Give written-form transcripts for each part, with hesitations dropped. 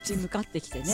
ち向かってきてね。 そう、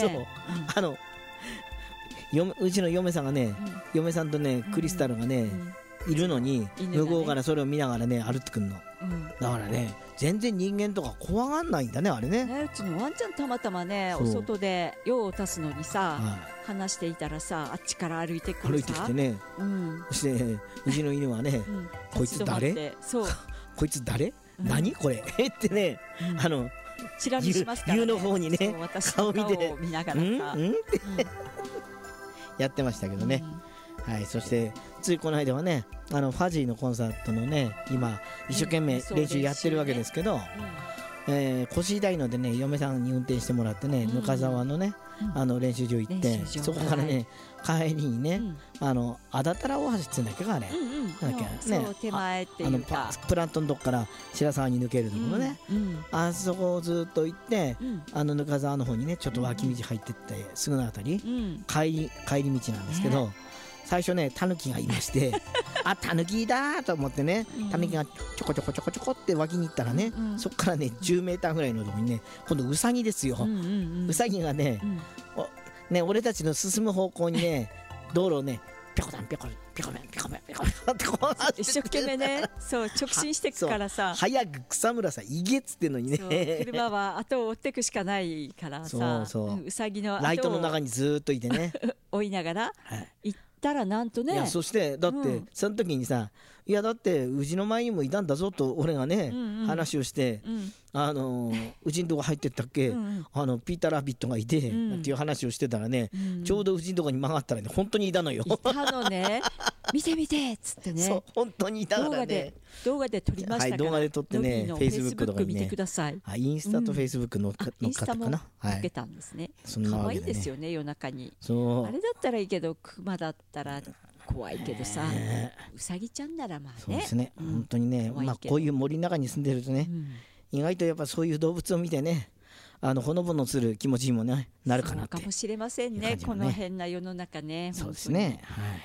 うちの嫁さんがね、嫁さんとねクリスタルがね、いるのに、向こうからそれを見ながらね歩ってくんの、だからね全然人間とか怖がんないんだね、あれね。 うちのワンちゃんたまたまねお外で用を足すのにさ、 は話していたらさ、あっちから歩いてくるさ、 歩いてきてね、そしてうちの犬はね、こいつ誰、 そうこいつ誰、何これってね、 チラ見しますからね、 湯の方にね顔見て見ながらさ、 ってやってましたけどね。はい、そしてついこの間はね、ファジーのコンサートのね今一生懸命練習やってるわけですけど、腰痛いのでね嫁さんに運転してもらってね、ぬか沢のね練習場行って、そこからね帰りにね、あだたら大橋って言うんだっけか、あれなんだっけね、 そう手前っていうかプラントのとこから白沢に抜けるところね、あそこをずっと行って、ぬか沢の方にねちょっと脇道入ってってすぐのあたり、帰り道なんですけど、最初ねタヌキがいましてあ、タヌキだと思ってね、タヌキがちょこちょこちょこちょこって脇に行ったらね、そこからね10メーターぐらいのところにね今度ウサギですよ、ウサギがね、俺たちの進む方向にね道路をねピョコタンピョコピョコピョコピョコピョコってこう一生懸命ね、そう直進してくからさ、 早く草むらさいげっつってんのにね、 車は後を追ってくしかないからさ、ウサギの後をライトの中にずっといてね追いながら行ったらなんとね、 いやそしてだってその時にさ、いやだってうちの前にもいたんだぞと俺がね話をして、うちのとこ入ってったっけ、ピーターラビットがいてっていう話をしてたらね、ちょうどうちのとこに曲がったらね本当にいたのよ、 いたのね見て見てっつってね、 そう本当にいたからね、 動画で撮りましたから、 動画で撮ってね、フェイスブックとかにね見てください。 インスタとフェイスブックのっかったかな、 載っけたんですね。 そんなわけでね、 可愛いですよね夜中に。 そうあれだったらいいけど熊だったら怖いけどさ、うさぎちゃんならまあね、 そうですね、本当にね、こういう森の中に住んでるとね、意外とやっぱそういう動物を見てね、ほのぼのする気持ちにもねなるかなって、 そうかもしれませんね、この変な世の中ね。 そうですね、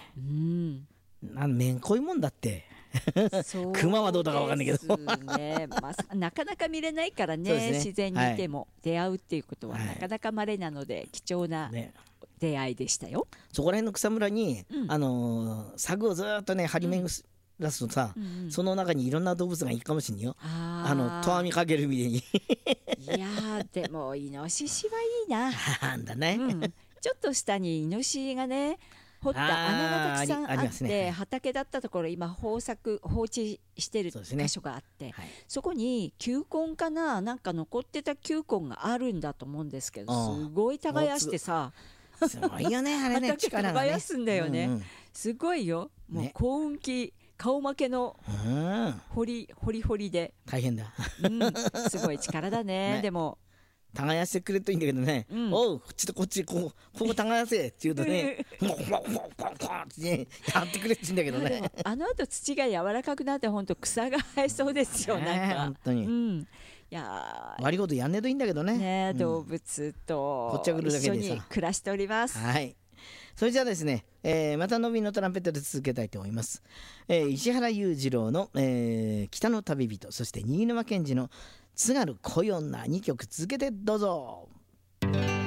めんこいもんだって熊はどうだか分かんないけどね、なかなか見れないからね、自然にいても出会うっていうことはなかなか稀なので貴重な出会いでしたよ。 そこら辺の草むらに柵をずっとね張り巡らすとさ、その中にいろんな動物がいるかもしれんよ、と網かけるみたいにいやでもイノシシはいいななんだね、 ちょっと下にイノシシがね掘った穴がたくさんあって、畑だったところ今放置してる箇所があって、そこに球根かな、なんか残ってた球根があるんだと思うんですけど、すごい耕してさ、 すごいよねあれね、力がね耕すんだよね、すごいよ、もう幸運期顔負けの掘りで大変だ、 すごい力だね。でも耕してくれるといいんだけどね、おうちょっとこっちここ耕せって言うとねもうってやってくれって言うんだけどね、 あの後土が柔らかくなって本当草が生えそうですよ、なんか本当に、いや悪いことやんねえといいんだけどね、 動物と一緒に暮らしております。 はい、それじゃあですね、またのびのトランペットで続けたいと思います。石原裕次郎の、北の旅人、そして新沼謙治の津軽恋女、2曲続けてどうぞ。